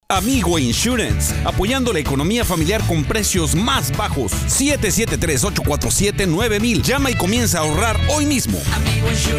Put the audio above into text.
Amigo Insurance, apoyando la economía familiar con precios más bajos. 773-847-9000. Llama y comienza a ahorrar hoy mismo.